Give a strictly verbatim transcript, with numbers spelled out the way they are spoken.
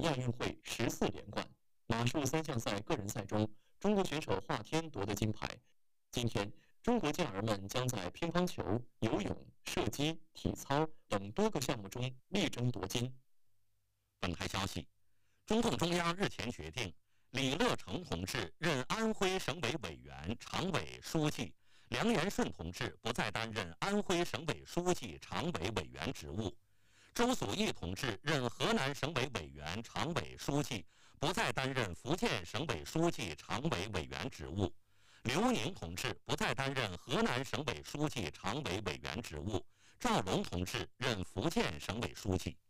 亚运会十四连冠。马术三项赛个人赛中，中国选手华天夺得金牌。今天，中国健儿们将在乒乓球、游泳、射击、体操等多个项目中力争夺金。 本台消息，中共中央日前决定，李乐成同志任安徽省委委员、常委、书记，梁延顺同志不再担任安徽省委书记、常委委员职务。周祖义同志任河南省委委员、常委、书记，不再担任福建省委书记、常委委员职务。刘宁同志不再担任河南省委书记、常委委员职务。赵龙同志任福建省委书记。